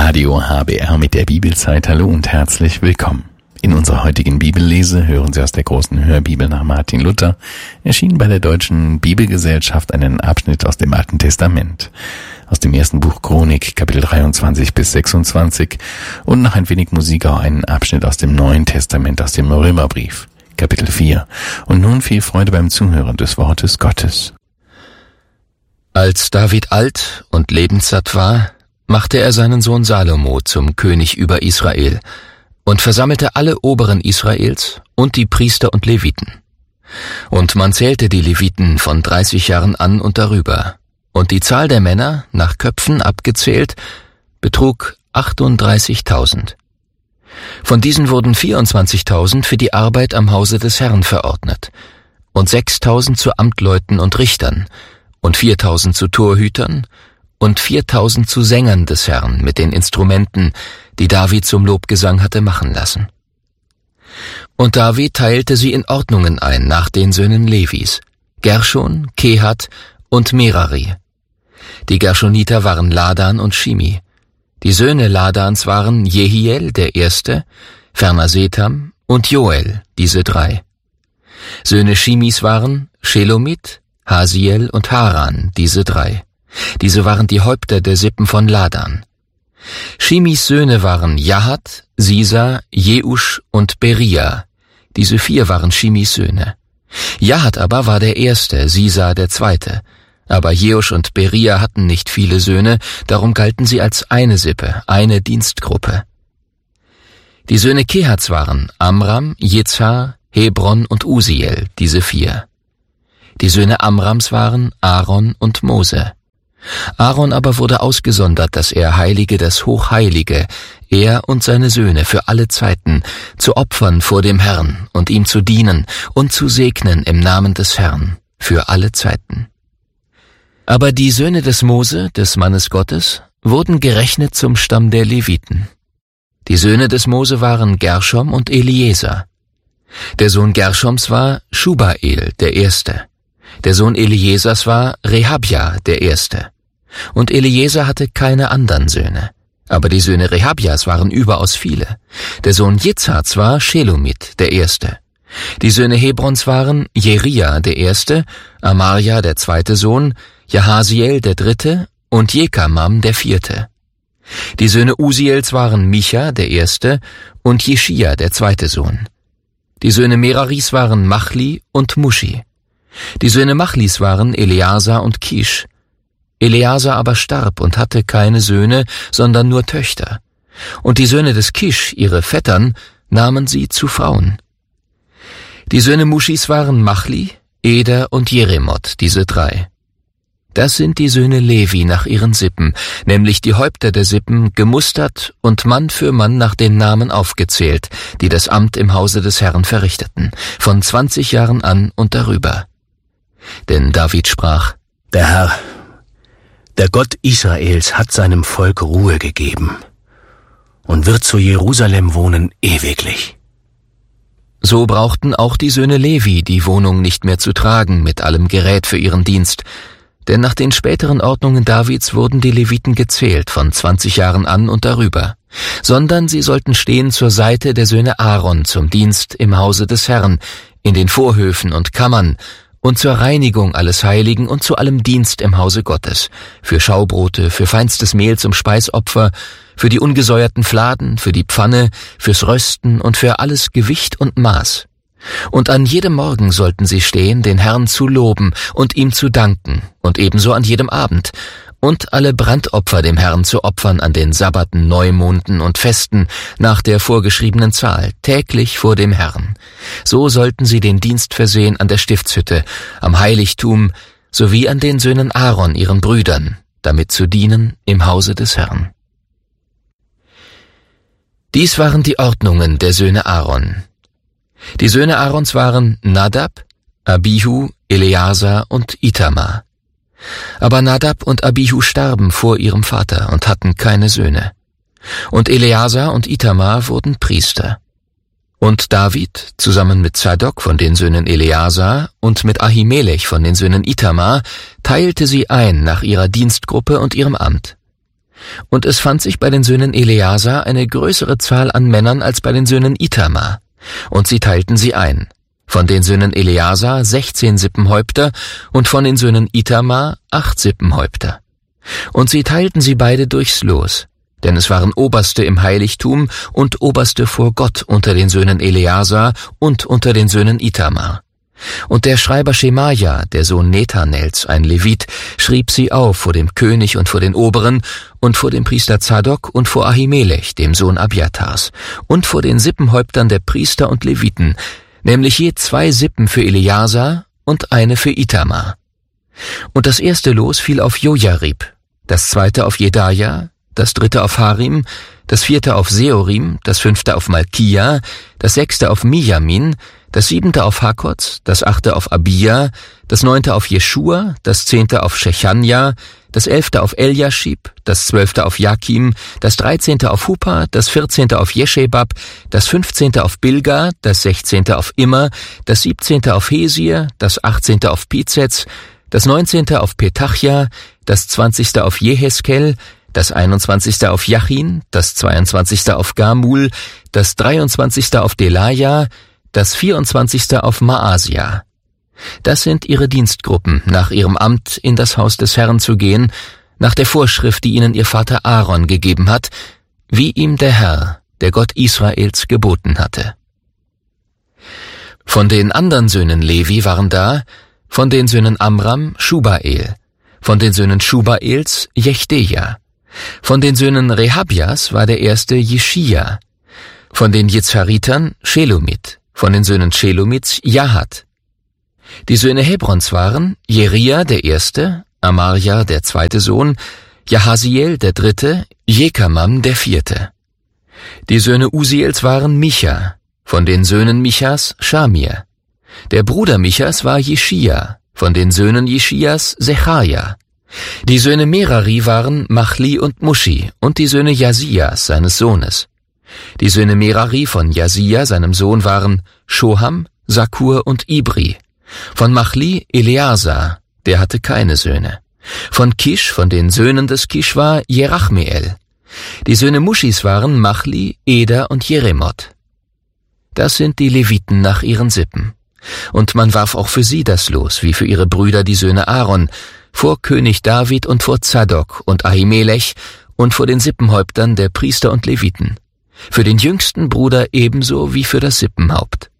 Radio HBR mit der Bibelzeit. Hallo und herzlich willkommen. In unserer heutigen Bibellese hören Sie aus der großen Hörbibel nach Martin Luther, erschienen bei der Deutschen Bibelgesellschaft, einen Abschnitt aus dem Alten Testament, aus dem ersten Buch Chronik, Kapitel 23 bis 26 und nach ein wenig Musik auch einen Abschnitt aus dem Neuen Testament, aus dem Römerbrief, Kapitel 4. Und nun viel Freude beim Zuhören des Wortes Gottes. Als David alt und lebenssatt war, machte er seinen Sohn Salomo zum König über Israel und versammelte alle Oberen Israels und die Priester und Leviten. Und man zählte die Leviten von 30 Jahren an und darüber, und die Zahl der Männer, nach Köpfen abgezählt, betrug 38.000. Von diesen wurden 24.000 für die Arbeit am Hause des Herrn verordnet, und 6.000 zu Amtleuten und Richtern, und 4.000 zu Torhütern, und 4.000 zu Sängern des Herrn mit den Instrumenten, die David zum Lobgesang hatte machen lassen. Und David teilte sie in Ordnungen ein nach den Söhnen Levis, Gershon, Kehat und Merari. Die Gershoniter waren Ladan und Shimi. Die Söhne Ladans waren Jehiel, der Erste, ferner Setham und Joel, diese drei. Söhne Shimis waren Shelomit, Hasiel und Haran, diese drei. Diese waren die Häupter der Sippen von Ladan. Shimis Söhne waren Jahat, Sisa, Jeusch und Beria. Diese 4 waren Shimis Söhne. Jahat aber war der Erste, Sisa der Zweite. Aber Jeusch und Beria hatten nicht viele Söhne, darum galten sie als eine Sippe, eine Dienstgruppe. Die Söhne Kehats waren Amram, Jezhar, Hebron und Usiel, diese 4. Die Söhne Amrams waren Aaron und Mose. Aaron aber wurde ausgesondert, dass er heilige das Hochheilige, er und seine Söhne für alle Zeiten, zu opfern vor dem Herrn und ihm zu dienen und zu segnen im Namen des Herrn, für alle Zeiten. Aber die Söhne des Mose, des Mannes Gottes, wurden gerechnet zum Stamm der Leviten. Die Söhne des Mose waren Gershom und Eliezer. Der Sohn Gershoms war Schubael, der Erste. Der Sohn Eliezers war Rehabja, der Erste. Und Eliezer hatte keine anderen Söhne. Aber die Söhne Rehabjas waren überaus viele. Der Sohn Jitzhats war Shelomit, der Erste. Die Söhne Hebrons waren Jeria, der Erste, Amarja, der zweite Sohn, Jahasiel, der Dritte, und Jekamam, der Vierte. Die Söhne Usiels waren Micha, der Erste, und Jeschia, der zweite Sohn. Die Söhne Meraris waren Machli und Mushi. Die Söhne Machlis waren Eleazar und Kisch. Eleazar aber starb und hatte keine Söhne, sondern nur Töchter. Und die Söhne des Kisch, ihre Vettern, nahmen sie zu Frauen. Die Söhne Muschis waren Machli, Eder und Jeremoth, diese 3. Das sind die Söhne Levi nach ihren Sippen, nämlich die Häupter der Sippen, gemustert und Mann für Mann nach den Namen aufgezählt, die das Amt im Hause des Herrn verrichteten, von 20 Jahren an und darüber. Denn David sprach: Der Herr, der Gott Israels, hat seinem Volk Ruhe gegeben und wird zu Jerusalem wohnen ewiglich. So brauchten auch die Söhne Levi die Wohnung nicht mehr zu tragen mit allem Gerät für ihren Dienst, denn nach den späteren Ordnungen Davids wurden die Leviten gezählt von 20 Jahren an und darüber, sondern sie sollten stehen zur Seite der Söhne Aaron zum Dienst im Hause des Herrn, in den Vorhöfen und Kammern und zur Reinigung alles Heiligen und zu allem Dienst im Hause Gottes, für Schaubrote, für feinstes Mehl zum Speisopfer, für die ungesäuerten Fladen, für die Pfanne, fürs Rösten und für alles Gewicht und Maß. Und an jedem Morgen sollten sie stehen, den Herrn zu loben und ihm zu danken, und ebenso an jedem Abend, und alle Brandopfer dem Herrn zu opfern an den Sabbaten, Neumonden und Festen nach der vorgeschriebenen Zahl, täglich vor dem Herrn. So sollten sie den Dienst versehen an der Stiftshütte, am Heiligtum, sowie an den Söhnen Aaron, ihren Brüdern, damit zu dienen im Hause des Herrn. Dies waren die Ordnungen der Söhne Aaron. Die Söhne Aarons waren Nadab, Abihu, Eleazar und Itamar. Aber Nadab und Abihu starben vor ihrem Vater und hatten keine Söhne. Und Eleazar und Itamar wurden Priester. Und David, zusammen mit Zadok von den Söhnen Eleazar und mit Ahimelech von den Söhnen Itamar, teilte sie ein nach ihrer Dienstgruppe und ihrem Amt. Und es fand sich bei den Söhnen Eleazar eine größere Zahl an Männern als bei den Söhnen Itamar, und sie teilten sie ein. Von den Söhnen Eleazar 16 Sippenhäupter und von den Söhnen Itamar 8 Sippenhäupter. Und sie teilten sie beide durchs Los, denn es waren Oberste im Heiligtum und Oberste vor Gott unter den Söhnen Eleazar und unter den Söhnen Itamar. Und der Schreiber Schemaja, der Sohn Nethanels, ein Levit, schrieb sie auf vor dem König und vor den Oberen und vor dem Priester Zadok und vor Ahimelech, dem Sohn Abjatars, und vor den Sippenhäuptern der Priester und Leviten, nämlich je 2 Sippen für Eleazar und eine für Itamar. Und das erste Los fiel auf Jojarib, das zweite auf Jedaja, das dritte auf Harim, das vierte auf Seorim, das fünfte auf Malkia, das sechste auf Mijamin, das siebente auf Hakoz, das achte auf Abia, das neunte auf Jeschua, das 10. auf Shechania, das 11. auf Eliashib, das 12. auf Jakim, das 13. auf Hupa, das 14. auf Jeschebab, das 15. auf Bilga, das 16. auf Immer, das 17. auf Hesir, das 18. auf Pizetz, das 19. auf Petachia, das 20. auf Jeheskel, das 21. auf Jachin, das 22. auf Gamul, das 23. auf Delaja, das 24. auf Maasia. Das sind ihre Dienstgruppen, nach ihrem Amt in das Haus des Herrn zu gehen, nach der Vorschrift, die ihnen ihr Vater Aaron gegeben hat, wie ihm der Herr, der Gott Israels, geboten hatte. Von den anderen Söhnen Levi waren da, von den Söhnen Amram, Schubael, von den Söhnen Schubaels, Jechteja, von den Söhnen Rehabias war der erste Jeschia, von den Jitzharitern Shelomit, von den Söhnen Shelomits Jahat. Die Söhne Hebrons waren Jeria der erste, Amarja der zweite Sohn, Jahasiel der dritte, Jekamam der vierte. Die Söhne Usiels waren Micha, von den Söhnen Michas Schamir. Der Bruder Michas war Jeschia, von den Söhnen Jeschias Sechaja. Die Söhne Merari waren Machli und Muschi und die Söhne Jasias, seines Sohnes. Die Söhne Merari von Jasia, seinem Sohn, waren Shoham, Sakur und Ibri. Von Machli Eleazar, der hatte keine Söhne. Von Kisch, von den Söhnen des Kisch, war Jerachmeel. Die Söhne Muschis waren Machli, Eder und Jeremot. Das sind die Leviten nach ihren Sippen. Und man warf auch für sie das Los, wie für ihre Brüder die Söhne Aaron, vor König David und vor Zadok und Ahimelech und vor den Sippenhäuptern der Priester und Leviten. Für den jüngsten Bruder ebenso wie für das Sippenhaupt.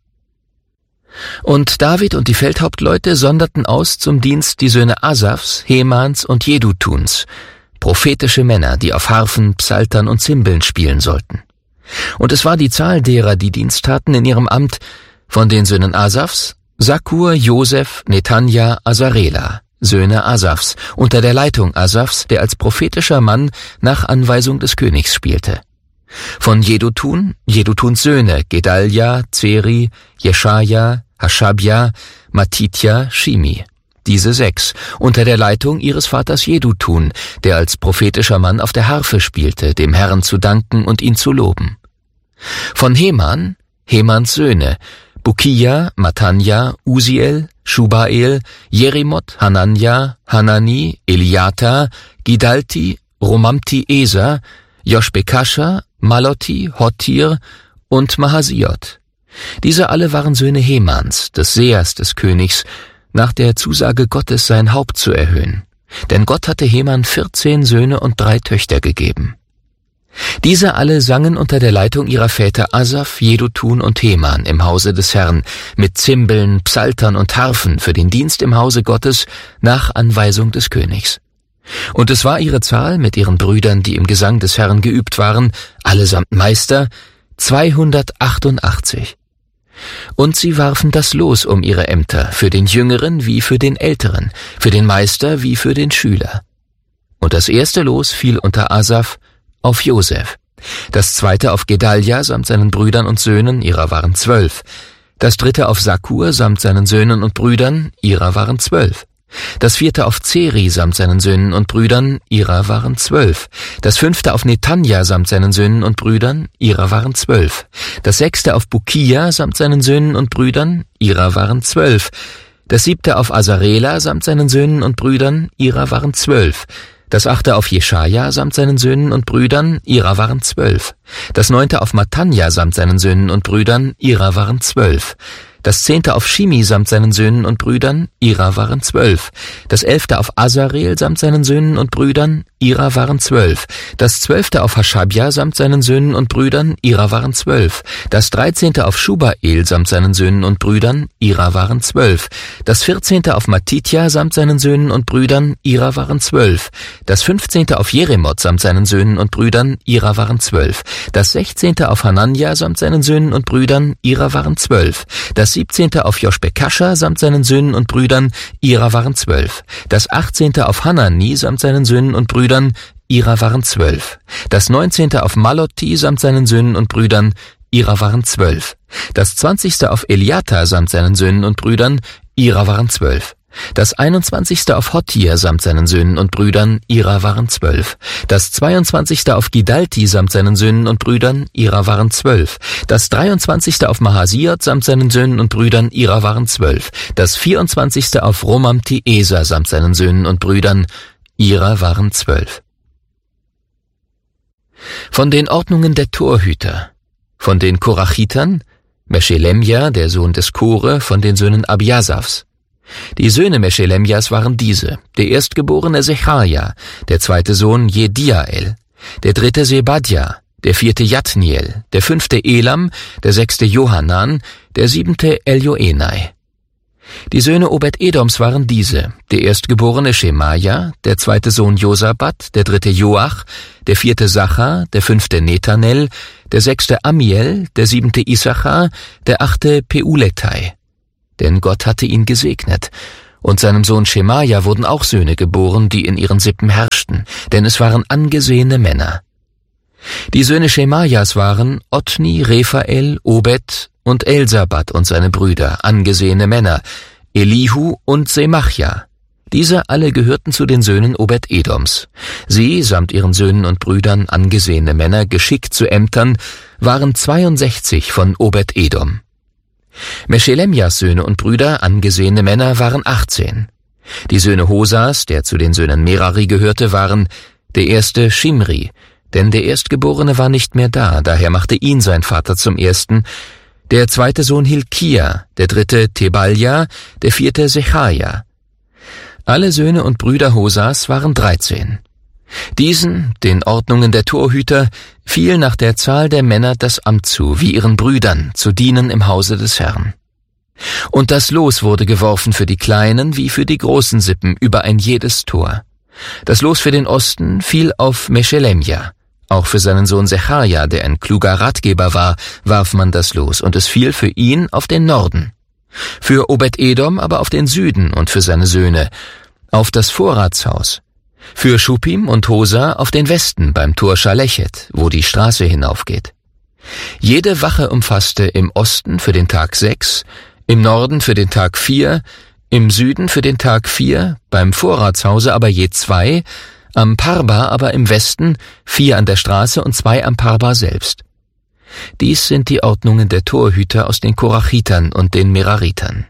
Und David und die Feldhauptleute sonderten aus zum Dienst die Söhne Asafs, Hemans und Jedutuns, prophetische Männer, die auf Harfen, Psaltern und Zimbeln spielen sollten. Und es war die Zahl derer, die Dienst taten in ihrem Amt, von den Söhnen Asafs, Sakur, Josef, Netanja, Asarela, Söhne Asafs, unter der Leitung Asafs, der als prophetischer Mann nach Anweisung des Königs spielte. Von Jedutun, Jedutuns Söhne, Gedalja, Zeri, Jeschaja, Hashabja, Matitja, Shimi. Diese 6, unter der Leitung ihres Vaters Jedutun, der als prophetischer Mann auf der Harfe spielte, dem Herrn zu danken und ihn zu loben. Von Heman, Hemans Söhne, Bukia, Matanja, Uziel, Schubael, Jerimot, Hananja, Hanani, Eliata, Gidalti, Romamti Eser, Joshbekascha, Maloti, Hottir und Mahasiot. Diese alle waren Söhne Hemans, des Sehers des Königs, nach der Zusage Gottes sein Haupt zu erhöhen. Denn Gott hatte Heman 14 Söhne und 3 Töchter gegeben. Diese alle sangen unter der Leitung ihrer Väter Asaf, Jedutun und Heman im Hause des Herrn, mit Zimbeln, Psaltern und Harfen für den Dienst im Hause Gottes nach Anweisung des Königs. Und es war ihre Zahl mit ihren Brüdern, die im Gesang des Herrn geübt waren, allesamt Meister, 288. Und sie warfen das Los um ihre Ämter, für den Jüngeren wie für den Älteren, für den Meister wie für den Schüler. Und das erste Los fiel unter Asaf auf Josef, das zweite auf Gedalja samt seinen Brüdern und Söhnen, ihrer waren 12, das dritte auf Sakur samt seinen Söhnen und Brüdern, ihrer waren 12, das vierte auf Zeri samt seinen Söhnen und Brüdern, ihrer waren 12, das fünfte auf Netanja samt seinen Söhnen und Brüdern, ihrer waren 12, das sechste auf Bukia samt seinen Söhnen und Brüdern, ihrer waren 12, das siebte auf Asarela samt seinen Söhnen und Brüdern, ihrer waren 12, Das 8. auf Jeschaja samt seinen Söhnen und Brüdern, ihrer waren 12. Das 9. auf Mattanja samt seinen Söhnen und Brüdern, ihrer waren 12. Das 10. auf Shimi samt seinen Söhnen und Brüdern, ihrer waren 12. Das 11. auf Asarel samt seinen Söhnen und Brüdern, ihrer waren 12. Das 12. auf Haschabja samt seinen Söhnen und Brüdern, ihrer waren 12. Das 13. auf Schubael samt seinen Söhnen und Brüdern, ihrer waren 12. Das 14. auf Matitja samt seinen Söhnen und Brüdern, ihrer waren 12. Das 15. auf Jeremoth samt seinen Söhnen und Brüdern, ihrer waren 12. Das 16. auf Hananja samt seinen Söhnen und Brüdern, ihrer waren 12. Das 17. auf Joschbekascha samt seinen Söhnen und Brüdern, ihrer waren 12. Das 18. auf Hanani samt seinen Söhnen und Brüdern, ihrer waren 12. Das 19. auf Malotti samt seinen Söhnen und Brüdern, ihrer waren 12. Das 20. auf Eliata samt seinen Söhnen und Brüdern, ihrer waren 12. Das 21. auf Hottir samt seinen Söhnen und Brüdern, ihrer waren 12. Das 22. auf Gidalti samt seinen Söhnen und Brüdern, ihrer waren 12. Das 23. auf Mahasiot samt seinen Söhnen und Brüdern, ihrer waren 12. Das 24. auf Romamti-Eser samt seinen Söhnen und Brüdern, ihrer waren 12. Von den Ordnungen der Torhüter. Von den Korachitern, Meshelemja, der Sohn des Kore, von den Söhnen Abiasafs. Die Söhne Meshelemjas waren diese: der erstgeborene Sechaja, der zweite Sohn Jediael, der dritte Sebadja, der vierte Jatniel, der fünfte Elam, der sechste Johanan, der siebente Elioenai. Die Söhne Obed-Edoms waren diese: der erstgeborene Schemaja, der zweite Sohn Josabat, der dritte Joach, der vierte Sachar, der fünfte Netanel, der sechste Amiel, der siebente Issachar, der achte Peuletai. Denn Gott hatte ihn gesegnet. Und seinem Sohn Schemaja wurden auch Söhne geboren, die in ihren Sippen herrschten, denn es waren angesehene Männer. Die Söhne Schemajas waren Otni, Rephael, Obed und Elsabat und seine Brüder, angesehene Männer, Elihu und Semachja. Diese alle gehörten zu den Söhnen Obed-Edoms. Sie, samt ihren Söhnen und Brüdern, angesehene Männer, geschickt zu Ämtern, waren 62 von Obed-Edom. Meshelemjas Söhne und Brüder, angesehene Männer, waren 18. Die Söhne Hosas, der zu den Söhnen Merari gehörte, waren der erste Shimri, denn der Erstgeborene war nicht mehr da, daher machte ihn sein Vater zum Ersten, der zweite Sohn Hilkia, der dritte Tebalja, der vierte Sechaja. Alle Söhne und Brüder Hosas waren 13. Diesen, den Ordnungen der Torhüter, fiel nach der Zahl der Männer das Amt zu, wie ihren Brüdern, zu dienen im Hause des Herrn. Und das Los wurde geworfen für die kleinen wie für die großen Sippen über ein jedes Tor. Das Los für den Osten fiel auf Meshelemja. Auch für seinen Sohn Sechaja, der ein kluger Ratgeber war, warf man das Los, und es fiel für ihn auf den Norden. Für Obed-Edom aber auf den Süden und für seine Söhne, auf das Vorratshaus. Für Schupim und Hosa auf den Westen beim Tor Schalechet, wo die Straße hinaufgeht. Jede Wache umfasste im Osten für den Tag 6, im Norden für den Tag 4, im Süden für den Tag 4, beim Vorratshause aber je 2, am Parba aber im Westen 4 an der Straße und 2 am Parba selbst. Dies sind die Ordnungen der Torhüter aus den Korachitern und den Meraritern.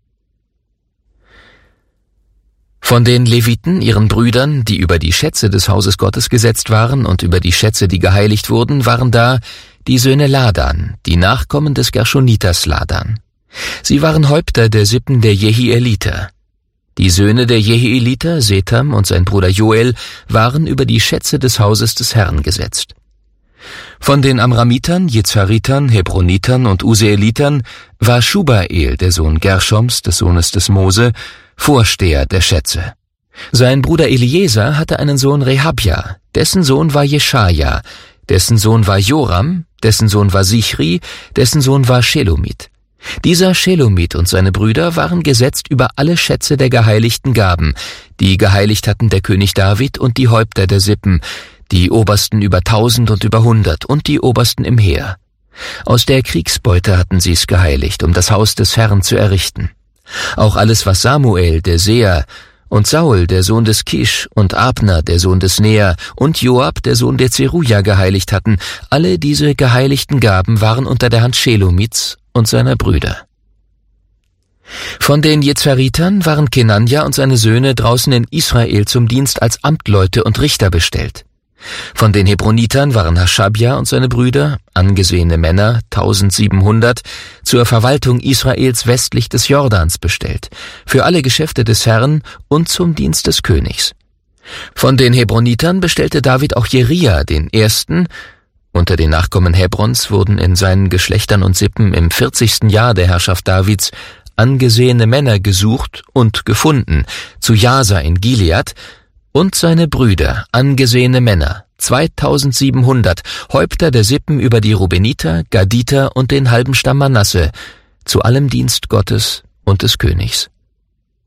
Von den Leviten, ihren Brüdern, die über die Schätze des Hauses Gottes gesetzt waren und über die Schätze, die geheiligt wurden, waren da die Söhne Ladan, die Nachkommen des Gershonitas Ladan. Sie waren Häupter der Sippen der Jehieliter. Die Söhne der Jehieliter, Setham und sein Bruder Joel, waren über die Schätze des Hauses des Herrn gesetzt. Von den Amramitern, Jezharitern, Hebronitern und Useelitern war Schubael, der Sohn Gershoms, des Sohnes des Mose, Vorsteher der Schätze. Sein Bruder Eliezer hatte einen Sohn Rehabja, dessen Sohn war Jeschaja, dessen Sohn war Joram, dessen Sohn war Sichri, dessen Sohn war Shelomit. Dieser Shelomit und seine Brüder waren gesetzt über alle Schätze der geheiligten Gaben, die geheiligt hatten der König David und die Häupter der Sippen, die Obersten über 1000 und über 100 und die Obersten im Heer. Aus der Kriegsbeute hatten sie es geheiligt, um das Haus des Herrn zu errichten. Auch alles, was Samuel, der Seher, und Saul, der Sohn des Kisch, und Abner, der Sohn des Nea, und Joab, der Sohn der Zeruja, geheiligt hatten, alle diese geheiligten Gaben waren unter der Hand Shelomits und seiner Brüder. Von den Jezaritern waren Kenanja und seine Söhne draußen in Israel zum Dienst als Amtleute und Richter bestellt. Von den Hebronitern waren Haschabja und seine Brüder, angesehene Männer, 1700, zur Verwaltung Israels westlich des Jordans bestellt, für alle Geschäfte des Herrn und zum Dienst des Königs. Von den Hebronitern bestellte David auch Jeria, den Ersten. Unter den Nachkommen Hebrons wurden in seinen Geschlechtern und Sippen im 40. Jahr der Herrschaft Davids angesehene Männer gesucht und gefunden, zu Jasa in Gilead, und seine Brüder, angesehene Männer, 2700, Häupter der Sippen über die Rubeniter, Gaditer und den halben Stamm Manasse, zu allem Dienst Gottes und des Königs.